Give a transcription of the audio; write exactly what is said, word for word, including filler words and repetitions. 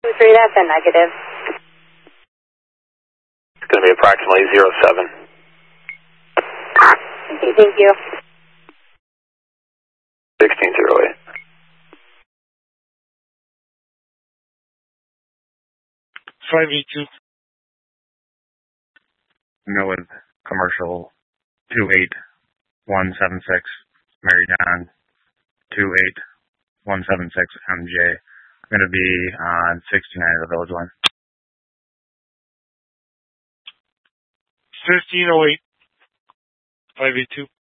two three, that's a negative. It's going to be approximately zero seven. Okay, thank you. sixteen zero eight. five eight two. Go with commercial two eight one seven six, Mary John two eight one seven six M J. Going to be on sixty-nine of the Village Line. fifteen oh eight. five eight two.